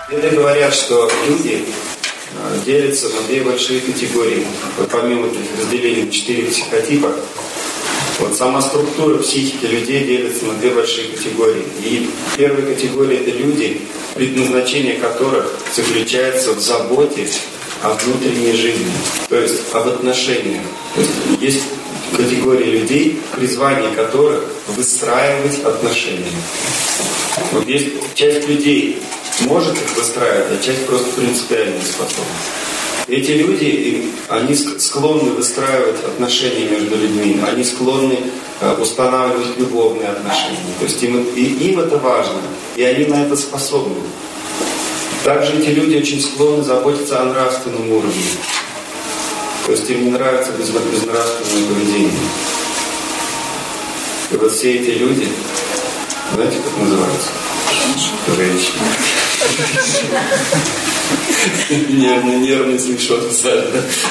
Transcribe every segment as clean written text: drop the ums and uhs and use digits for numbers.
Веды говорят, что люди делятся на две большие категории. Вот помимо этих разделений на 4 психотипа, вот сама структура психики людей делится на две большие категории. И первая категория – это люди, предназначение которых заключается в заботе о внутренней жизни, то есть об отношениях. То есть категория людей, призвание которых выстраивать отношения. Вот есть часть людей может их выстраивать, а часть просто принципиально не способна. Эти люди, они склонны выстраивать отношения между людьми, они склонны устанавливать любовные отношения. То есть им это важно, и они на это способны. Также эти люди очень склонны заботиться о нравственном уровне. То есть им не нравится безнравственное поведение. И вот все эти люди, знаете, как называются? Женщины. Нервный смешок в зале.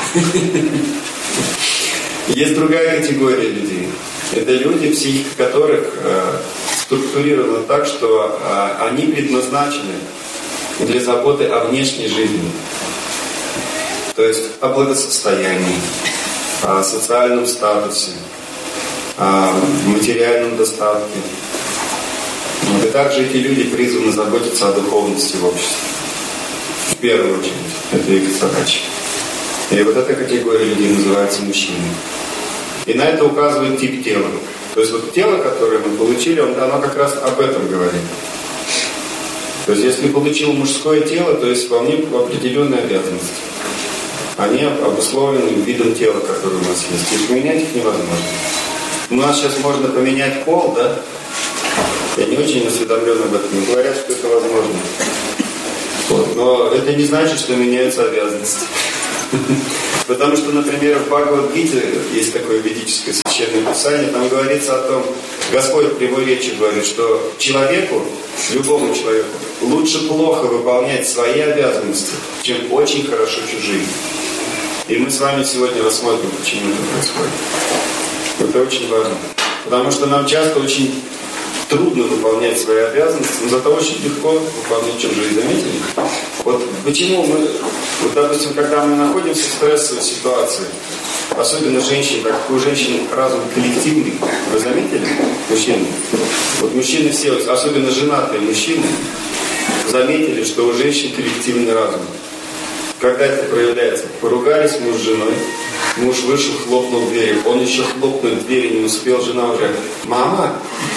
Есть другая категория людей. Это люди, психика которых структурирована так, что они предназначены для заботы о внешней жизни. То есть о благосостоянии, о социальном статусе, о материальном достатке. И также эти люди призваны заботиться о духовности в обществе. В первую очередь, это их задача. И вот эта категория людей называется мужчиной. И на это указывает тип тела. То есть вот тело, которое мы получили, оно как раз об этом говорит. То есть если получил мужское тело, то есть вполне определенные обязанности. Они обусловлены видом тела, которое у нас есть. И поменять их невозможно. У нас сейчас можно поменять пол, да? Я не очень осведомлен об этом, но говорят, что это возможно. Вот. Но это не значит, что меняются обязанности. Потому что, например, в Бхагавад-гите есть такое ведическое священное писание, там говорится о том, Господь в прямой речи говорит, что человеку, любому человеку, лучше плохо выполнять свои обязанности, чем очень хорошо чужие. И мы с вами сегодня рассмотрим, почему это происходит. Это очень важно. Потому что нам часто очень трудно выполнять свои обязанности, но зато очень легко выполнять чужие. Заметили? Вот почему мы, вот, допустим, когда мы находимся в стрессовой ситуации, особенно женщины, так как у женщин разум коллективный, вы заметили? Мужчины. Вот мужчины все, особенно женатые мужчины, заметили, что у женщин коллективный разум. Когда это проявляется? Поругались муж с женой, муж вышел, хлопнул дверью, он еще хлопнуть дверью не успел, жена уже: «Мама!»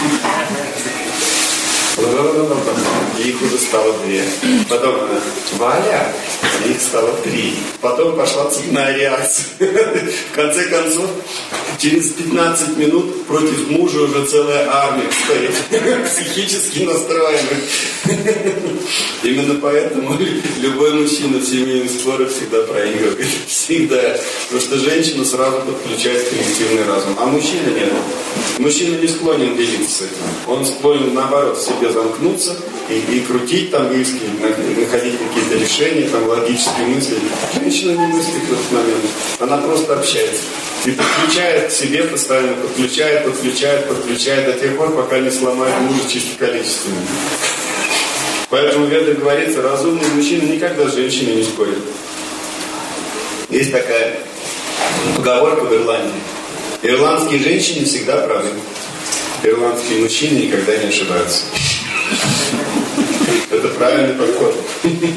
И их уже стало 2. Потом «Валя!» И их стало 3. Потом пошла цепная реакция. В конце концов, через 15 минут против мужа уже целая армия стоит, психически настроенных. Именно поэтому любой мужчина в семейных спорах всегда проигрывает. Всегда. Потому что женщина сразу подключает коллективный разум. А мужчина нет. Мужчина не склонен делиться с этим. Он склонен, наоборот, в себе замкнуться и крутить там, находить какие-то решения, там, логические мысли. Женщина не мыслит в этот момент. Она просто общается. И подключает к себе постоянно, подключает до тех пор, пока не сломает мужа чисто количественно. Поэтому в Ведах говорится, разумный мужчина никогда с женщиной не спорит. Есть такая поговорка в Ирландии. Ирландские женщины всегда правы. Ирландские мужчины никогда не ошибаются. Это правильный подход.